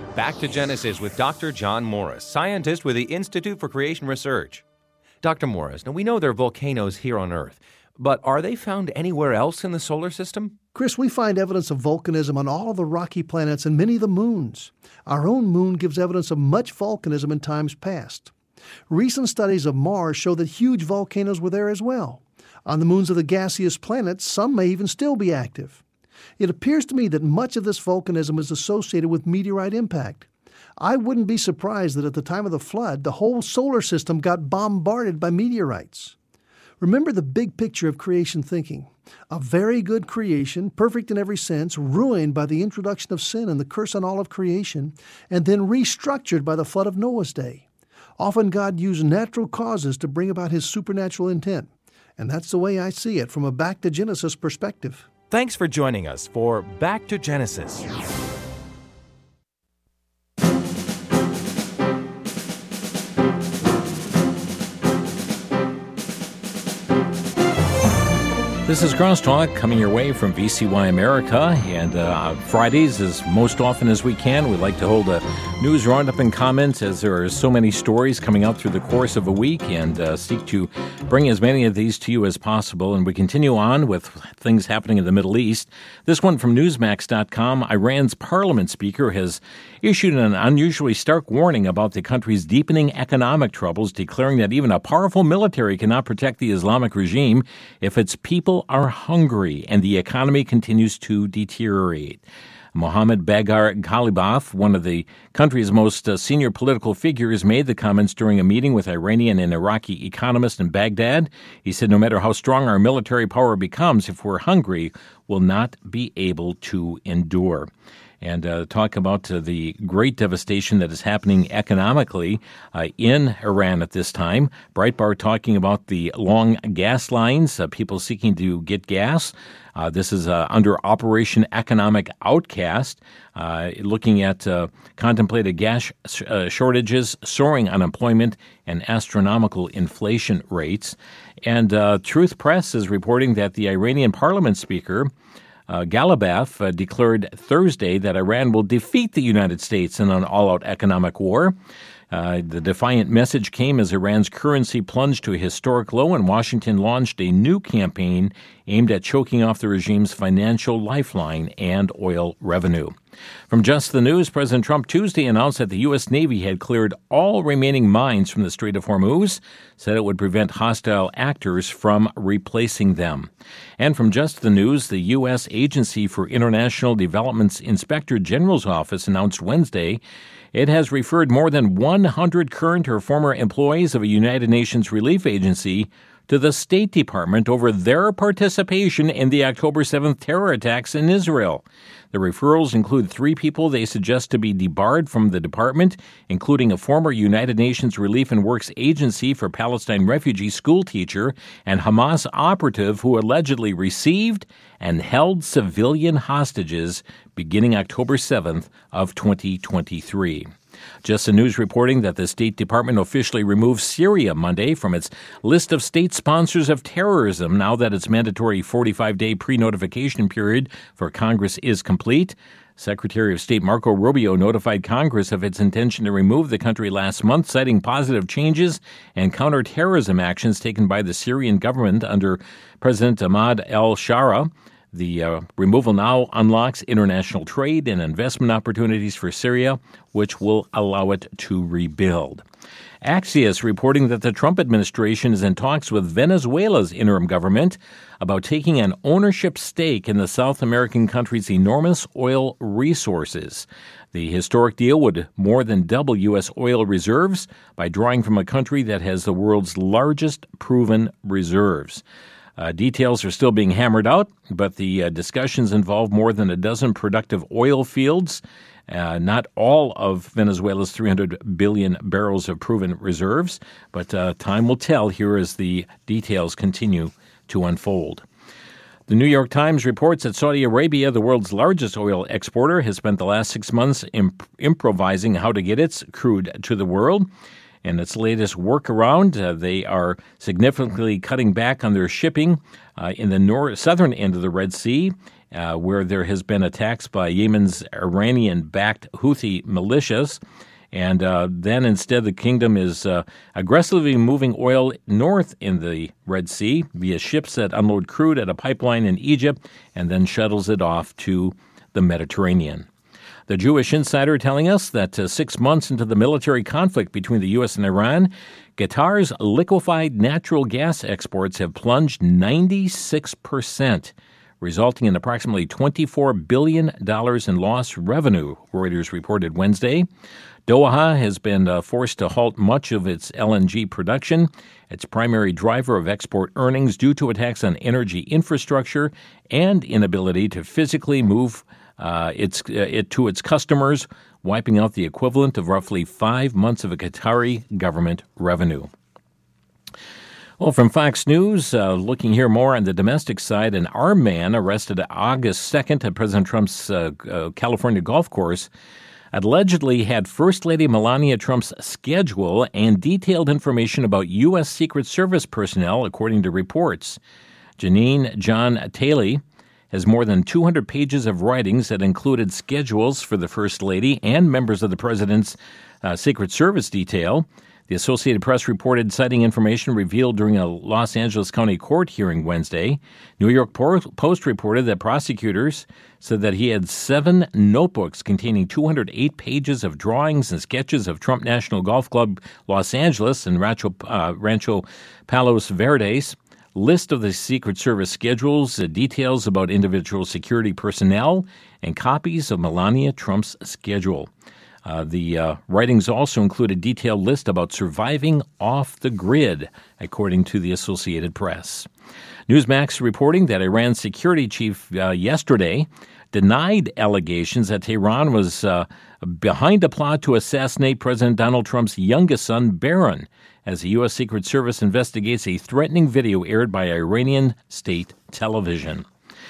Back to Genesis with Dr. John Morris, scientist with the Institute for Creation Research. Dr. Morris, now we know there are volcanoes here on Earth, but are they found anywhere else in the solar system? Chris, we find evidence of volcanism on all of the rocky planets and many of the moons. Our own moon gives evidence of much volcanism in times past. Recent studies of Mars show that huge volcanoes were there as well. On the moons of the gaseous planets, some may even still be active. It appears to me that much of this volcanism is associated with meteorite impact. I wouldn't be surprised that at the time of the flood, the whole solar system got bombarded by meteorites. Remember the big picture of creation thinking. A very good creation, perfect in every sense, ruined by the introduction of sin and the curse on all of creation, and then restructured by the flood of Noah's day. Often God used natural causes to bring about his supernatural intent. And that's the way I see it from a Back to Genesis perspective. Thanks for joining us for Back to Genesis. This is Crosstalk coming your way from VCY America, and Fridays, as most often as we can, we like to hold a news roundup and comments as there are so many stories coming out through the course of a week, and seek to bring as many of these to you as possible. And we continue on with things happening in the Middle East. This one from Newsmax.com. Iran's parliament speaker has issued an unusually stark warning about the country's deepening economic troubles, declaring that even a powerful military cannot protect the Islamic regime if its people are hungry and the economy continues to deteriorate. Mohammed Bagher Ghalibaf, one of the country's most senior political figures, made the comments during a meeting with Iranian and Iraqi economists in Baghdad. He said, no matter how strong our military power becomes, if we're hungry, we'll not be able to endure. And talk about the great devastation that is happening economically in Iran at this time. Breitbart talking about the long gas lines, people seeking to get gas. This is under Operation Economic Outcast, looking at contemplated gas shortages, soaring unemployment, and astronomical inflation rates. And Truth Press is reporting that the Iranian parliament speaker, Ghalibaf, declared Thursday that Iran will defeat the United States in an all-out economic war. The defiant message came as Iran's currency plunged to a historic low, and Washington launched a new campaign aimed at choking off the regime's financial lifeline and oil revenue. From Just the News, President Trump Tuesday announced that the U.S. Navy had cleared all remaining mines from the Strait of Hormuz, said it would prevent hostile actors from replacing them. And from Just the News, the U.S. Agency for International Development's Inspector General's office announced Wednesday it has referred more than 100 current or former employees of a United Nations relief agency to the State Department over their participation in the October 7th terror attacks in Israel. The referrals include 3 people they suggest to be debarred from the department, including a former United Nations Relief and Works Agency for Palestine refugee school teacher and Hamas operative who allegedly received and held civilian hostages beginning October 7th of 2023. Just the News reporting that the State Department officially removed Syria Monday from its list of state sponsors of terrorism now that its mandatory 45-day pre-notification period for Congress is complete. Secretary of State Marco Rubio notified Congress of its intention to remove the country last month, citing positive changes and counterterrorism actions taken by the Syrian government under President Ahmad al-Shara. The removal now unlocks international trade and investment opportunities for Syria, which will allow it to rebuild. Axios reporting that the Trump administration is in talks with Venezuela's interim government about taking an ownership stake in the South American country's enormous oil resources. The historic deal would more than double U.S. oil reserves by drawing from a country that has the world's largest proven reserves. Details are still being hammered out, but the discussions involve more than a dozen productive oil fields, not all of Venezuela's 300 billion barrels of proven reserves, but time will tell here as the details continue to unfold. The New York Times reports that Saudi Arabia, the world's largest oil exporter, has spent the last 6 months improvising how to get its crude to the world. In its latest workaround, they are significantly cutting back on their shipping in the southern end of the Red Sea where there has been attacks by Yemen's Iranian-backed Houthi militias. And then instead the kingdom is aggressively moving oil north in the Red Sea via ships that unload crude at a pipeline in Egypt and then shuttles it off to the Mediterranean. The Jewish Insider telling us that 6 months into the military conflict between the U.S. and Iran, Qatar's liquefied natural gas exports have plunged 96%, resulting in approximately $24 billion in lost revenue, Reuters reported Wednesday. Doha has been forced to halt much of its LNG production, its primary driver of export earnings, due to attacks on energy infrastructure and inability to physically move it to its customers, wiping out the equivalent of roughly 5 months of a Qatari government revenue. Well, from Fox News, looking here more on the domestic side, an armed man arrested August 2nd at President Trump's California golf course allegedly had First Lady Melania Trump's schedule and detailed information about U.S. Secret Service personnel, according to reports. Janine John Taylor has more than 200 pages of writings that included schedules for the First Lady and members of the President's Secret Service detail. The Associated Press reported citing information revealed during a Los Angeles County Court hearing Wednesday. New York Post reported that prosecutors said that he had 7 notebooks containing 208 pages of drawings and sketches of Trump National Golf Club Los Angeles and Rancho Palos Verdes, list of the Secret Service schedules, details about individual security personnel, and copies of Melania Trump's schedule. The writings also include a detailed list about surviving off the grid, according to the Associated Press. Newsmax reporting that Iran's security chief yesterday denied allegations that Tehran was behind a plot to assassinate President Donald Trump's youngest son, Barron, as the U.S. Secret Service investigates a threatening video aired by Iranian state television.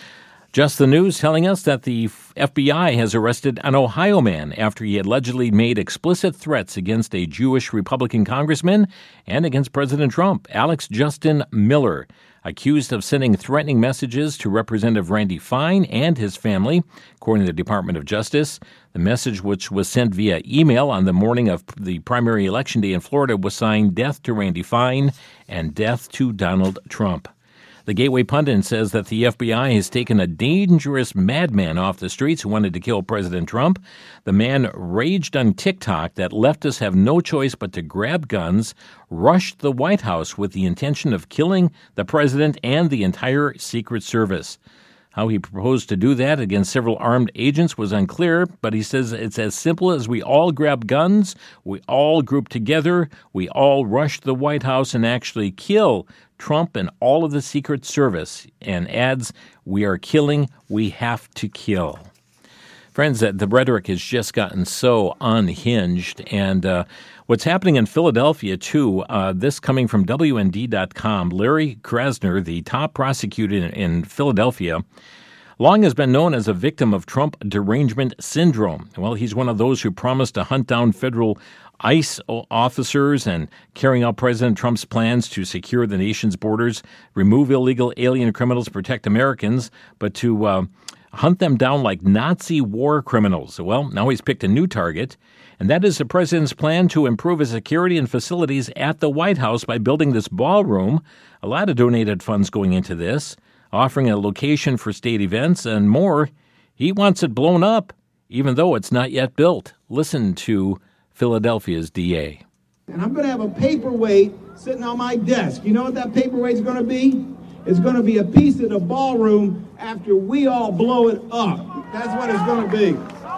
Just the News telling us that the FBI has arrested an Ohio man after he allegedly made explicit threats against a Jewish Republican congressman and against President Trump. Alex Justin Miller, accused of sending threatening messages to Representative Randy Fine and his family, according to the Department of Justice. The message, which was sent via email on the morning of the primary election day in Florida, was signed "Death to Randy Fine" and "Death to Donald Trump." The Gateway Pundit says that the FBI has taken a dangerous madman off the streets who wanted to kill President Trump. The man raged on TikTok that leftists have no choice but to grab guns, rushed the White House with the intention of killing the president and the entire Secret Service. How he proposed to do that against several armed agents was unclear, but he says it's as simple as we all grab guns, we all group together, we all rush the White House and actually kill Trump and all of the Secret Service, and adds, we are killing, we have to kill. Friends, the rhetoric has just gotten so unhinged, and what's happening in Philadelphia, too, this coming from WND.com, Larry Krasner, the top prosecutor in Philadelphia, long has been known as a victim of Trump derangement syndrome. Well, he's one of those who promised to hunt down federal ICE officers and carrying out President Trump's plans to secure the nation's borders, remove illegal alien criminals, protect Americans, but to hunt them down like Nazi war criminals. Well, now he's picked a new target, and that is the president's plan to improve his security and facilities at the White House by building this ballroom. A lot of donated funds going into this, offering a location for state events and more. He wants it blown up, even though it's not yet built. Listen to Philadelphia's DA. And I'm going to have a paperweight sitting on my desk. You know what that paperweight's going to be? It's going to be a piece of the ballroom after we all blow it up. That's what it's going to be.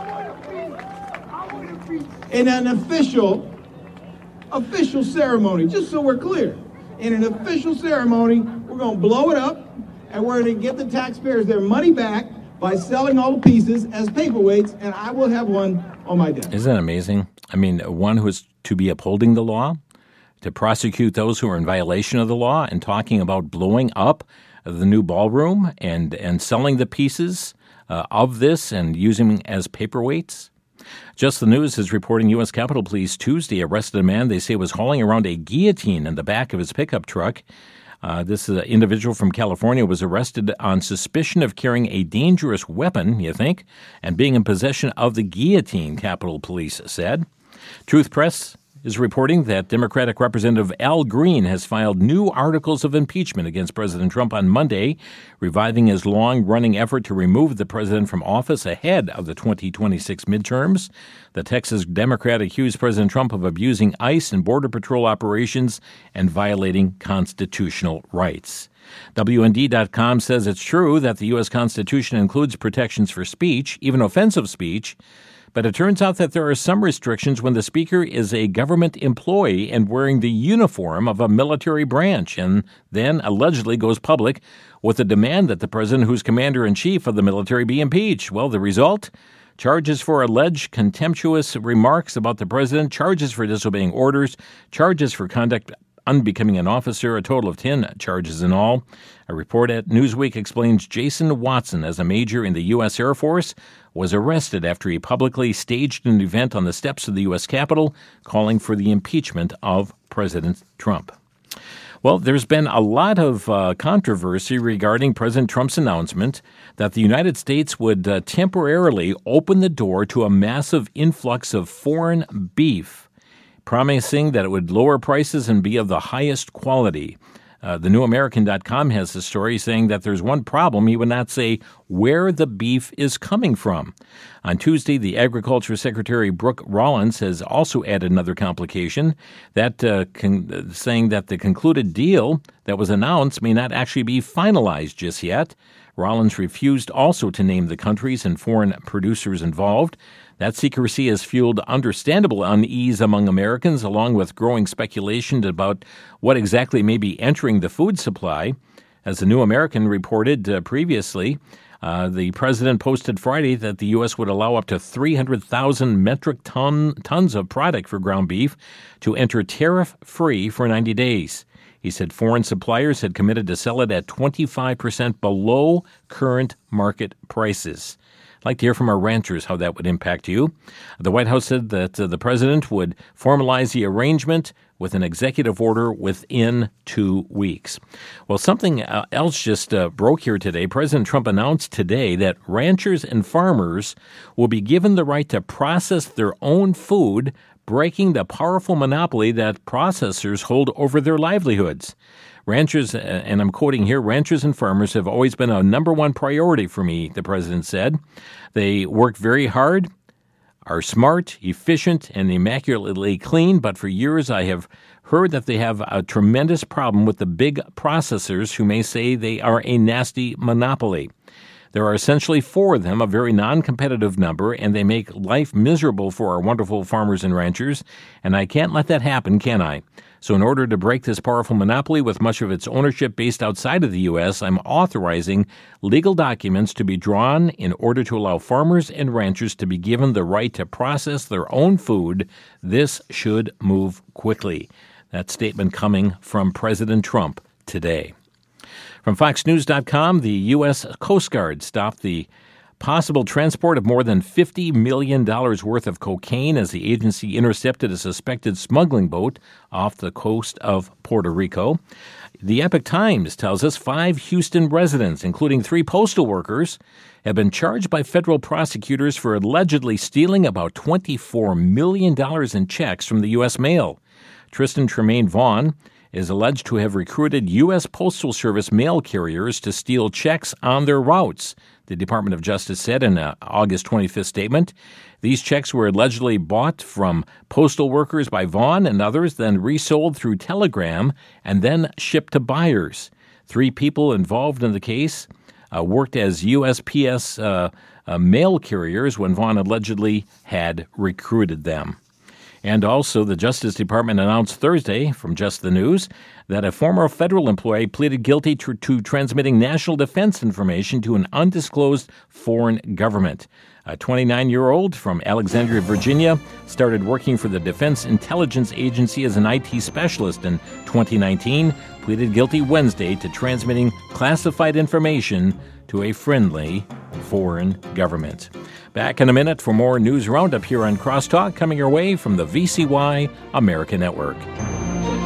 In an official ceremony, just so we're clear. In an official ceremony, we're going to blow it up, and we're going to get the taxpayers their money back by selling all the pieces as paperweights, and I will have one on my desk. Isn't that amazing? I mean, one who is to be upholding the law, to prosecute those who are in violation of the law, and talking about blowing up the new ballroom and selling the pieces of this and using them as paperweights. Just the News is reporting U.S. Capitol Police Tuesday arrested a man they say was hauling around a guillotine in the back of his pickup truck. This individual from California was arrested on suspicion of carrying a dangerous weapon, you think, and being in possession of the guillotine, Capitol Police said. Truth Press is reporting that Democratic Representative Al Green has filed new articles of impeachment against President Trump on Monday, reviving his long-running effort to remove the president from office ahead of the 2026 midterms. The Texas Democrat accused President Trump of abusing ICE and Border Patrol operations and violating constitutional rights. WND.com says it's true that the U.S. Constitution includes protections for speech, even offensive speech, but it turns out that there are some restrictions when the speaker is a government employee and wearing the uniform of a military branch and then allegedly goes public with a demand that the president, who's commander-in-chief of the military, be impeached. Well, the result? Charges for alleged contemptuous remarks about the president, charges for disobeying orders, charges for conduct unbecoming an officer, a total of 10 charges in all. A report at Newsweek explains Jason Watson, as a major in the U.S. Air Force, was arrested after he publicly staged an event on the steps of the U.S. Capitol calling for the impeachment of President Trump. Well, there's been a lot of controversy regarding President Trump's announcement that the United States would temporarily open the door to a massive influx of foreign beef, promising that it would lower prices and be of the highest quality. TheNewAmerican.com has the story saying that there's one problem. He would not say where the beef is coming from. On Tuesday, the Agriculture Secretary Brooke Rollins has also added another complication, that saying that the concluded deal that was announced may not actually be finalized just yet. Rollins refused also to name the countries and foreign producers involved. That secrecy has fueled understandable unease among Americans, along with growing speculation about what exactly may be entering the food supply. As the New American reported previously, the president posted Friday that the U.S. would allow up to 300,000 metric tons of product for ground beef to enter tariff-free for 90 days. He said foreign suppliers had committed to sell it at 25% below current market prices. I'd like to hear from our ranchers how that would impact you. The White House said that the president would formalize the arrangement with an executive order within 2 weeks. Well, something else just broke here today. President Trump announced today that ranchers and farmers will be given the right to process their own food, breaking the powerful monopoly that processors hold over their livelihoods. Ranchers, and I'm quoting here, ranchers and farmers have always been a number one priority for me, the president said. They work very hard, are smart, efficient, and immaculately clean, but for years I have heard that they have a tremendous problem with the big processors who may say they are a nasty monopoly. There are essentially 4 of them, a very non-competitive number, and they make life miserable for our wonderful farmers and ranchers, and I can't let that happen, can I? So in order to break this powerful monopoly with much of its ownership based outside of the U.S., I'm authorizing legal documents to be drawn in order to allow farmers and ranchers to be given the right to process their own food. This should move quickly. That statement coming from President Trump today. From FoxNews.com, the U.S. Coast Guard stopped the possible transport of more than $50 million worth of cocaine as the agency intercepted a suspected smuggling boat off the coast of Puerto Rico. The Epoch Times tells us 5 Houston residents, including 3 postal workers, have been charged by federal prosecutors for allegedly stealing about $24 million in checks from the U.S. mail. Tristan Tremaine Vaughn is alleged to have recruited U.S. Postal Service mail carriers to steal checks on their routes, the Department of Justice said in an August 25th statement. These checks were allegedly bought from postal workers by Vaughn and others, then resold through Telegram, and then shipped to buyers. 3 people involved in the case worked as USPS mail carriers when Vaughn allegedly had recruited them. And also, the Justice Department announced Thursday, from Just the News, that a former federal employee pleaded guilty to transmitting national defense information to an undisclosed foreign government. A 29-year-old from Alexandria, Virginia, started working for the Defense Intelligence Agency as an IT specialist in 2019, pleaded guilty Wednesday to transmitting classified information to a friendly foreign government. Back in a minute for more news roundup here on Crosstalk, coming your way from the VCY America Network.